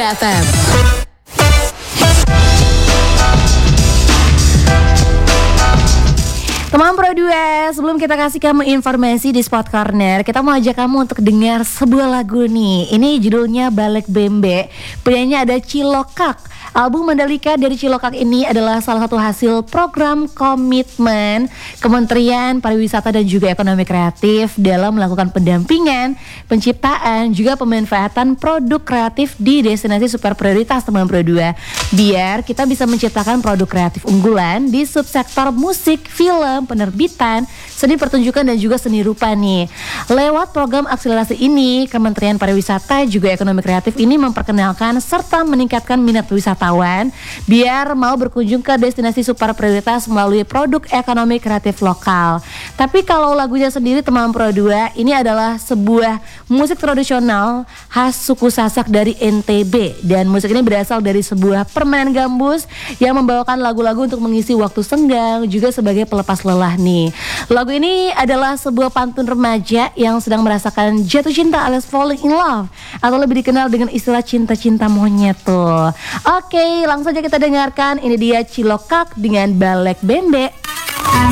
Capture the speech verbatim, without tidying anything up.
F M. Teman Pro dua, sebelum kita kasih kamu informasi di Spot Corner, kita mau ajak kamu untuk dengar sebuah lagu nih. Ini judulnya Balik Bembe, penyanyinya ada Cilokak. Album Mandalika dari Cilokak ini adalah salah satu hasil program komitmen Kementerian Pariwisata dan juga Ekonomi Kreatif dalam melakukan pendampingan, penciptaan, juga pemanfaatan produk kreatif di destinasi super prioritas teman Pro dua. Biar kita bisa menciptakan produk kreatif unggulan di subsektor musik, film, penerbitan, seni pertunjukan dan juga seni rupa nih. Lewat program akselerasi ini, Kementerian Pariwisata juga Ekonomi Kreatif ini memperkenalkan serta meningkatkan minat wisatawan biar mau berkunjung ke destinasi super prioritas melalui produk ekonomi kreatif lokal. Tapi kalau lagunya sendiri teman Pro dua, ini adalah sebuah musik tradisional khas suku Sasak dari N T B, dan musik ini berasal dari sebuah permainan gambus yang membawakan lagu-lagu untuk mengisi waktu senggang juga sebagai pelepas lelah nih. Lagu ini adalah sebuah pantun remaja yang sedang merasakan jatuh cinta alias falling in love, atau lebih dikenal dengan istilah cinta-cinta monyet tuh. Oke, langsung aja kita dengarkan. Ini dia Cilokak dengan Balik Bembe.